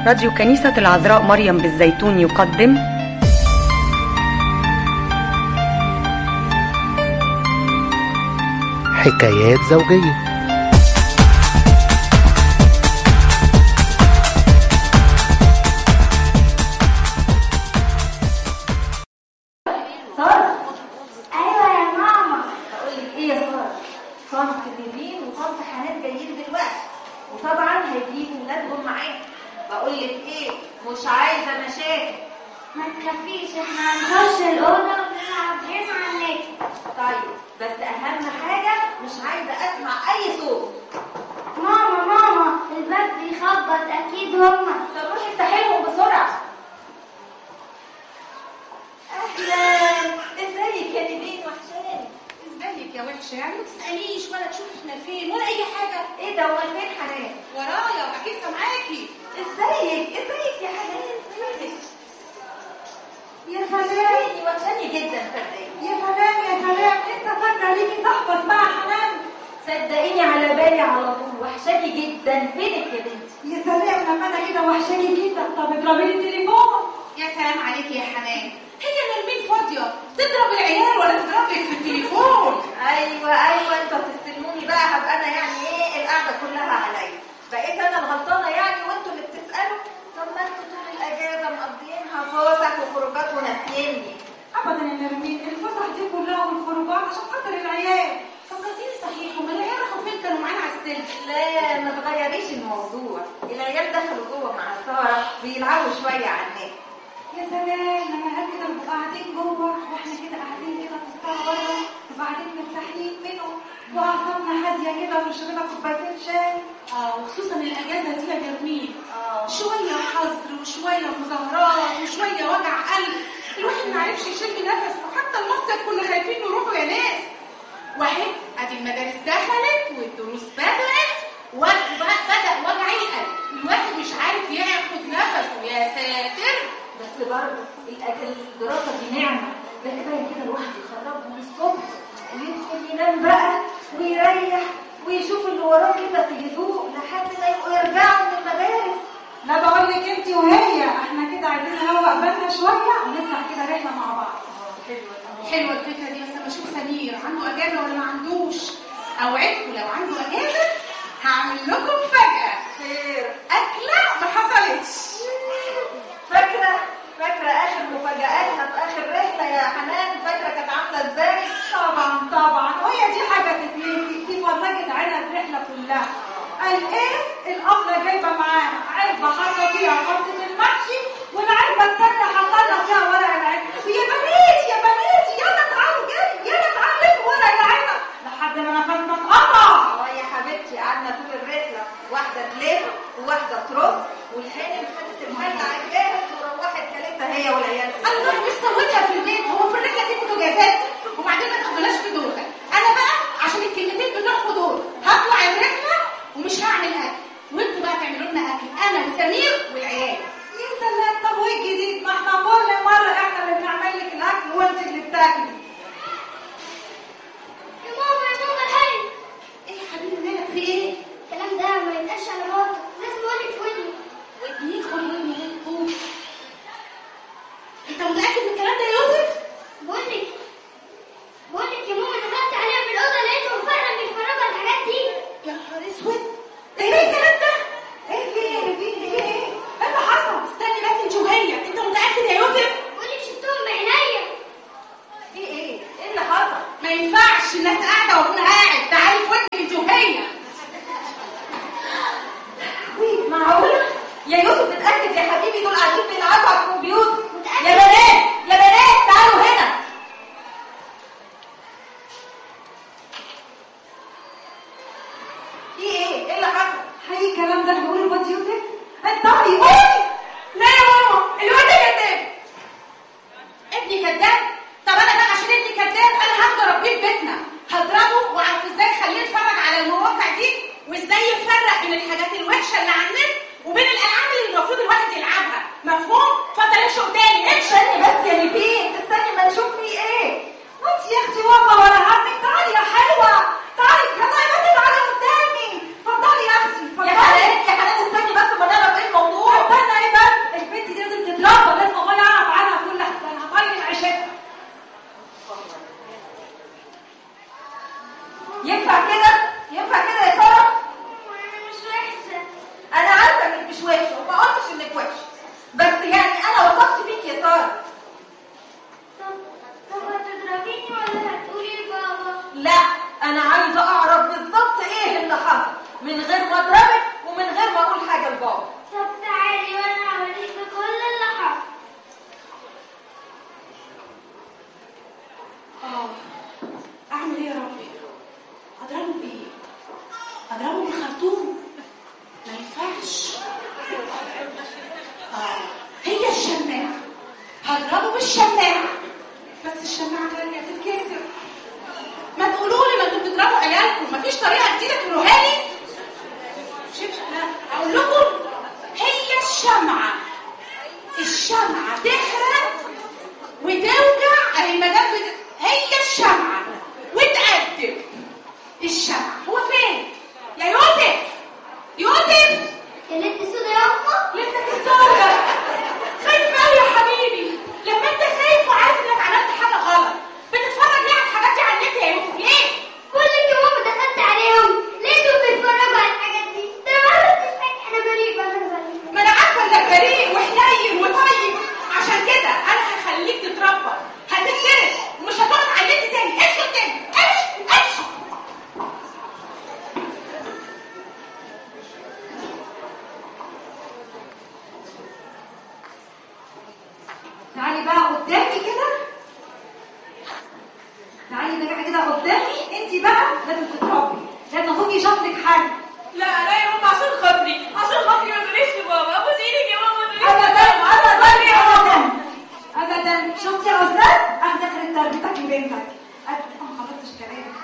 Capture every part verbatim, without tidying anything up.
راديو كنيسة العذراء مريم بالزيتون يقدم حكايات زوجية. سارة. ايوه يا ماما. بقول لك ايه يا سارة، طنط نيفين وطنط حنان جايين دلوقتي، وطبعا هيجيبوا ولادهم معاهم. بقول لك ايه، مش عايزه مشاكل. ما تخافيش، احنا هنخش الاوضه ونلعب هنا على النت. طيب بس اهم حاجه مش عايزه اسمع اي صوت. ماما ماما الباب بيخبط، اكيد هما. طب روحي افتحي لهم بسرعه. اهلا، ازيك يا نيفين؟ وحشاني. ازيك يا وحشه؟ يعني ما تساليش ولا تشوفي احنا فين ولا اي حاجه. ايه ده، امال فين حنان؟ ورايا واكيد سامعاكي. ازيك ازيك يا حنان؟ ازيك يا سلام؟ وحشاني جدا صدقيني. يا سلام يا سلام، لسه فاكره ليكي صاحبه اسمها حنان؟ صدقيني على بالي على طول، وحشاني جدا. فينك يا بنتي؟ يا سلام، لما انا كده وحشاني جدا. طب اضربي لي التليفون. يا سلام عليكي يا حنان، هي نرمين فاضيه تضرب العيال ولا تضربك في التليفون؟ ايوه ايوه، انتوا هتستلموني بقى، هبقى انا يعني ايه القعده كلها عليا؟ بقيت انا الغلطانه يعني وانتوا اللي بتسالوا؟ طب ما انتوا طول الاجازه مقضيينها فسح وخروجات وناسيني. ابدا يا نرمين، الفسح دي كلها والخروجات عشان خاطر العيال. فكرتيني صحيح، هما العيال راحوا فين؟ كانوا معانا على السلم. لا ما تغيريش الموضوع، العيال دخلوا جوه مع ساره بيلعبوا شويه على النت. يا سلام، لما العيال كده بنبقى قاعدين جوه واحنا كده قاعدين كده في الصاله بره، نبقى قاعدين مرتاحين منهم واعصابنا هاديه كده ونشرب لنا كوبايتين شاي. اه، وخصوصا الاجازه دي يا جميل. اه، شويه حظر وشويه مظاهرات وشويه وجع قلب، الواحد ما عرفش يشم نفسه، وحتى المصيف كنا خايفين نروحوا يا ناس. واحد ادي المدارس دخلت والدروس بدات وبدا وجع القلب، الواحد مش عارف ياخد نفسه. يا ساتر. بس برضه الدراسه دي نعمه، ده كفايه كده الواحد يخرجهم الصبح ويدخل ينام بقى ويريح ويشوف اللي وراه كده في هدوء لحد ما يبقوا يرجعوا من المدارس. لا بقول لك انت وهي، احنا كده عايزين نروق بالنا شويه ونطلع كده رحله مع بعض. حلوه حلوه الفكره دي، بس اما اشوف سمير عنده اجازه ولا ما عندوش. اوعدكم لو عنده اجازه هعمل لكم فجاه. خير؟ اكله ما حصلتش. فاكره فاكره اخر مفاجاتنا في اخر رحله يا حنان؟ فاكره كانت عامله ازاي؟ طبعا طبعا، وهي دي حاجه تتنسي؟ دي فرجت علينا الرحله كلها. قال ايه؟ الابله جايبه معاها علبه حاطه فيها خلطه المحشي، والعلبه الثانيه حاطه فيها ورق العنب. ويا بنات يا بنات يلا تعالوا جري، يلا تعالوا ورق العنب لحد ما نفسنا اتقطع. اه يا حبيبتي، قعدنا طول الرحله واحده تلف وواحده ترص، والهانم خدت المحل على الجاهز وروحت كلتها هي والعيال. الله، مش سويتها في البيت؟ هو في الرحله دي بوتاجازات؟ وبعدين ما تاخدناش في دول. انا بقى عشان الكلمتين بتوعكم دول هطلع الرحله ومش هعمل اكل، وانتوا بقى تعملوا لنا اكل انا وسمير والعيال. يا سلام، طب وايه الجديد؟ ما احنا كل مره احنا اللي بنعمل لك الاكل وانت اللي بتاكلي. يا ماما يا ماما الحي. ايه يا حبيبي مالك؟ في ايه؟ الكلام ده ما يتقالش على ماما، لازم اقولك في ودني. ودني؟ خد ودني ليه؟ قول. انت متاكد من الكلام ده يا يوسف؟ بقولك بقولك يا ماما، دخلت عليها في الاوضه لقيتهم فعلا بيتفرجوا على الحاجات دي. يا نهار اسود، ايه الكلام ده؟ ايه في ايه في ايه في ايه؟ ايه اللي حصل؟ استني بس انت وهي، انت متاكد يا يوسف؟ بقولك شفتهم بعينيا. في ايه؟ ايه اللي حصل؟ ما ينفعش الناس قاعده وابونا قاعد، تعالي في ودنك انت وهي. معقوله يا يوسف؟ متاكد يا حبيبي دول قاعدين بيلعبوا على الكمبيوتر؟ متأكد. يا بنات يا بنات تعالوا هنا. في ايه؟ ايه اللي حصل؟ حقيقي الكلام ده اللي بيقوله الواد يوسف؟ انت قولي. لا يا ماما، الواد ده كذاب. ابني كذاب؟ طب انا بقى عشان ابني كذاب انا هاخده اربيه في بيتنا، هضربه واعرف ازاي اخليه يتفرج على المواقع دي، وازاي يفرق بين الحاجات الوحشه اللي على النت وبين الالعاب اللي المفروض الواحد يلعبها. مفهوم؟ اتفضل امشي قدامي امشي. استني بس يا نيفين، استني ما نشوف في ايه. وانت يا اختي واقفه ورا همك؟ تعالي يا حلوه، تعالي يلا يا بنتي تعالي قدامي. اتفضلي يا اختي اتفضلي. يا حنان يا حنان استني بس ما نعرف ايه الموضوع. استنى هضربه بالشماعه، بس الشماعه غاليه تتكسر. ما تقولوا لي ما انتوا بتضربوا عيالكم، مفيش طريقه جديده تقولوها لي؟ لا اقول لكم هي الشمعه الشمعه تحرق وتوجع اهي ما دام هي الشمعه وتقدم. الشمعه هو فين يا يوسف؟ يوسف اللي انت السودا يا امه؟ لبنك السودا خايف قوي يا حبيبي. لما انت خايف وعارف انك عملت حاجه غلط بتتفرج ليه على الحاجات دي على النت يا يوسف؟ ليه؟ بقول لك يا ماما دخلت عليهم لقيتهم بيتفرجوا على الحاجات دي. ده ما عملتش حاجه، انا بريء انا بريء. ما انا عارفه انك بريء وحنين وطيب، عشان كده انا هخليك تتربى، هتتكرم ومش هتقعد على النت تاني. امشي تاني، امشي امشي. تعالي بقى قدامي كده، تعالي بقى كده قدامي. انت بقى لازم تتربي، لازم اخوكي يشوف لك حاجه. لا لا يا ماما عشان خاطري، عشان خاطري ما تقوليش لبابا، ابوس ايدك يا ماما ما تقوليش. ابدا ابدا ابدا ابدا. شفتي يا استاذ؟ اخد اخر تربيتك لبنتك. انا ما خلصتش كلام.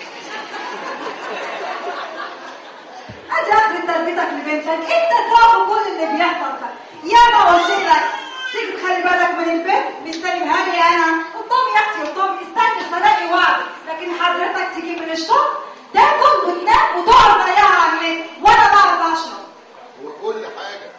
ادي اخر تربيتك لبنتك. انت صعب كل اللي بيحصل ده. يا ما قلت لك تيجي تخلي بالك من البيت، مستلمها لي انا. قدامي يا اختي قدامي، استني صدقي وعد. لكن حضرتك تيجي من الشغل تاكل وتنام وتقعد زيها على النت وانا بعرف اشرب. هو كل حاجه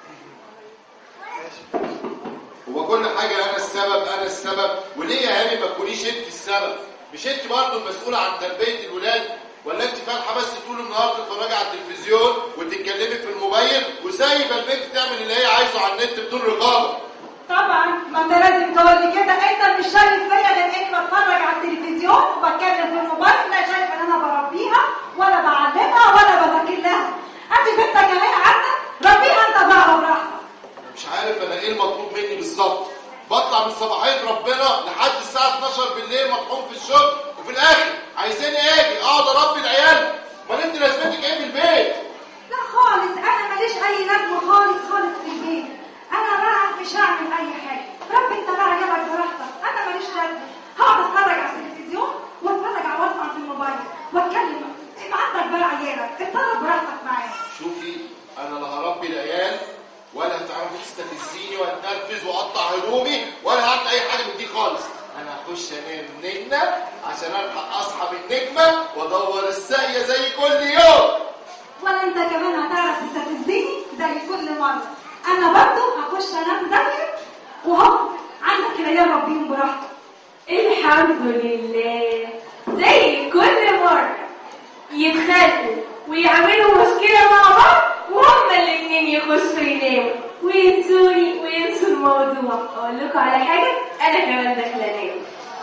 هو كل حاجه انا السبب انا السبب وليه يا هاني ما تكونيش انت السبب؟ مش انت برضه المسؤوله عن تربيه الولاد؟ ولا انت فالحه بس طول النهار تتفرجي على التلفزيون وتتكلمي في الموبايل وسايبه البنت تعمل اللي هي عايزه على النت بدون رقابه؟ طبعا ما انت لازم تقول لي كده. انت مش شايف فيا غير اني بتفرج على التلفزيون وبتكلم في الموبايل، لا شايف ان انا بربيها ولا بعلمها ولا بذاكر لها. انت بنتك اهي عارفه ربيها انت بقى براحتك. مش عارف انا ايه المطلوب مني بالظبط. بطلع من صباحيه ربنا لحد الساعه اتناشر بالليل مطحون في الشغل، وفي الاخر عايزاني اجي اقعد اربي العيال؟ امال انت لازمتك ايه في البيت؟ لا خالص، انا ماليش اي لازمه خالص خالص في البيت. انا بقى مش هعمل اي حاجه. ربي انت بقى جابك براحتك، انا ماليش لازمه. هقعد اتفرج على التلفزيون واتفرج على واتساب في الموبايل واتكلم. انت عندك بقى عيالك، اتصرف براحتك معايا. شوفي انا لا هربي العيال ولا هتعرفي تستفزيني واتنرفز واقطع هدومي ولا هعمل اي حاجه من دي خالص. انا هخش انام نجمه عشان الحق اصحى من النجمه وادور الساقيه زي كل يوم. ولا انت كمان هتعرف تستفزني زي كل مره. انا برضو هخش انام زيك وهو عندك العيال ربيهم براحتك. الحمد لله. زي كل مرة يتخانقوا ويعملوا مشكلة مع بعض وهما الاتنين يخشوا يناموا وينسوني وينسوا الموضوع. اقول لكم على حاجة، انا كمان داخلة انام.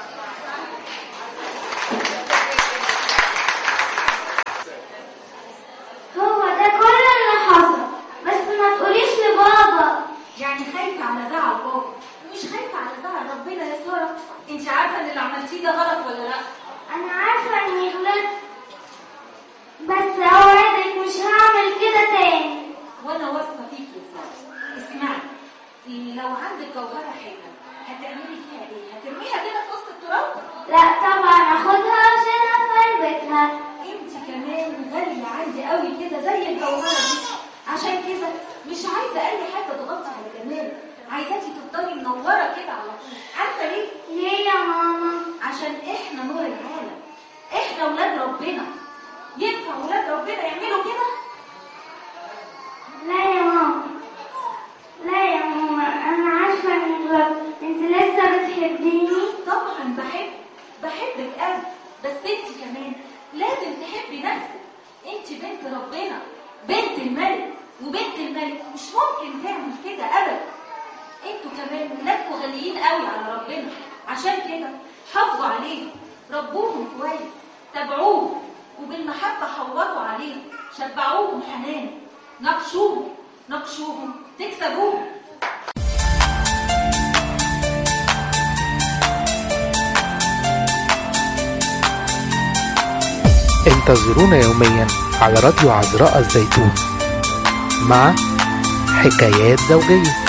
هو ده كل اللي حصل، بس ما تقوليش لبابا. يعني خايفة على زعل بابا مش خايفة على زعل ربنا يا سارة؟ انت عارفة ان اللي عملتيه ده غلط ولا لا؟ انا عارفه اني غلطت، بس اوعدك مش هعمل كده تاني. وانا واثقة فيكي يا سارة. اسمعي، لو عندك جوهرة حلوة هتعملي فيها ايه؟ هترميها كده في وسط التراب؟ لا طبعا اخدها عشان افربتها. انت كمان غالية عندي قوي كده زي الجوهرة دي، عشان كده مش عايزة اي حاجة تغطي على جمالك، عايزاكي تفضلي منورة كده على طول. عارفة ليه؟ ليه يا ماما؟ عشان احنا نور العالم، احنا ولاد ربنا. ينفع ولاد ربنا يعملوا كده؟ لا يا ماما، لا يا ماما، انا عارفه اني غلطت. انت لسه بتحبيني؟ طبعا بحب بحبك قوي، بس انت كمان لازم تحبي نفسك. انت بنت ربنا، بنت الملك، وبنت الملك مش ممكن تعمل كده ابدا. انتوا كمان ولادكوا غاليين قوي على ربنا، عشان كده حافظوا عليهم، ربوهم كويس، تابعوهم، وبالمحبه حوطوا عليهم، شبعوهم حنان، نقشوهم نقشوهم تكسبوهم. انتظرونا يوميا على راديو عذراء الزيتون مع حكايات زوجية.